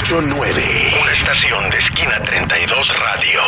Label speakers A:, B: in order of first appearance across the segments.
A: 98.9. Una estación de Esquina 32 Radio.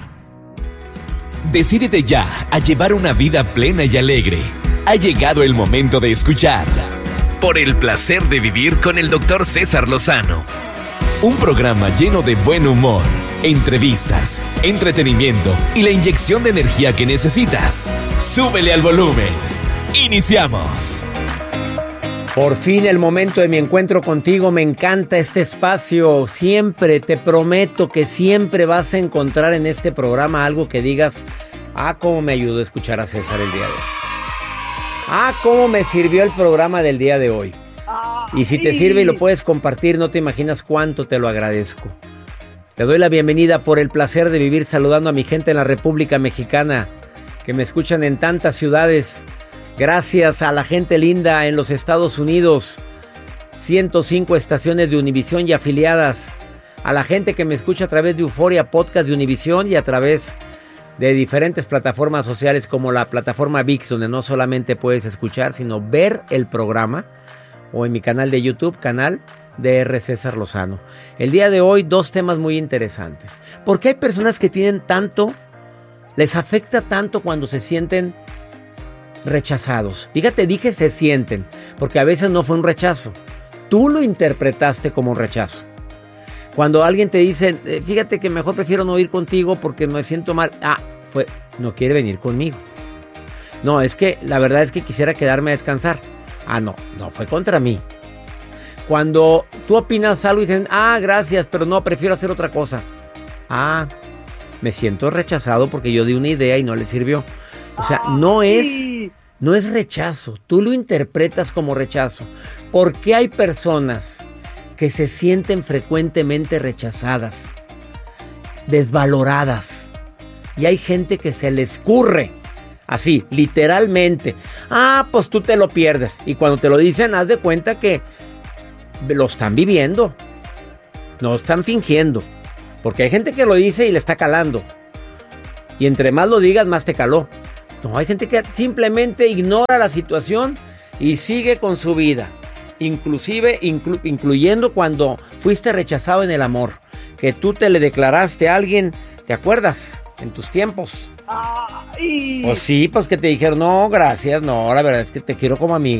B: Decídete ya a llevar una vida plena y alegre. Ha llegado el momento de escuchar Por el placer de vivir con el Dr. César Lozano. Un programa lleno de buen humor, entrevistas, entretenimiento y la inyección de energía que necesitas. Súbele al volumen. ¡Iniciamos!
C: Por fin el momento de mi encuentro contigo. Me encanta este espacio. Siempre, te prometo que siempre vas a encontrar en este programa algo que digas: cómo me ayudó a escuchar a César el día de hoy. Cómo me sirvió el programa del día de hoy. Y si te sirve y lo puedes compartir, no te imaginas cuánto te lo agradezco. Te doy la bienvenida por el placer de vivir saludando a mi gente en la República Mexicana, que me escuchan en tantas ciudades. Gracias a la gente linda en los Estados Unidos, 105 estaciones de Univisión y afiliadas. A la gente que me escucha a través de Euforia Podcast de Univisión y a través de diferentes plataformas sociales como la plataforma ViX, donde no solamente puedes escuchar, sino ver el programa, o en mi canal de YouTube, canal DR César Lozano. El día de hoy, dos temas muy interesantes. ¿Por qué hay personas que tienen tanto, les afecta tanto cuando se sienten rechazados? Fíjate, dije se sienten, porque a veces no fue un rechazo. Tú lo interpretaste como un rechazo. Cuando alguien te dice, fíjate que mejor prefiero no ir contigo porque me siento mal. No quiere venir conmigo. No, es que la verdad es que quisiera quedarme a descansar. No fue contra mí. Cuando tú opinas algo y dicen, gracias, pero no, prefiero hacer otra cosa. Me siento rechazado porque yo di una idea y no le sirvió. O sea, no es rechazo. Tú lo interpretas como rechazo. ¿Por qué hay personas que se sienten frecuentemente rechazadas, desvaloradas? Y hay gente que se le escurre, así, literalmente. Pues tú te lo pierdes. Y cuando te lo dicen, haz de cuenta que lo están viviendo. No están fingiendo. Porque hay gente que lo dice y le está calando. Y entre más lo digas, más te caló. No, hay gente que simplemente ignora la situación y sigue con su vida. Inclusive, incluyendo cuando fuiste rechazado en el amor. Que tú te le declaraste a alguien, ¿te acuerdas? En tus tiempos. Pues sí, pues que te dijeron, no, gracias, no, la verdad es que te quiero como amigo.